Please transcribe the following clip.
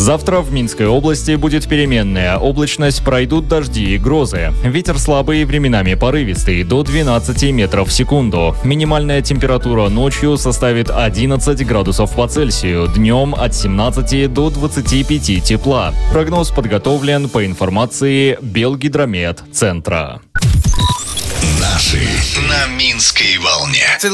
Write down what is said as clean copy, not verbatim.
Завтра в Минской области будет переменная облачность, пройдут дожди и грозы. Ветер слабый, временами порывистый, до 12 метров в секунду. Минимальная температура ночью составит 11 градусов по Цельсию, днем от 17 до 25 тепла. Прогноз подготовлен по информации Белгидромет центра. Наши на Минской волне.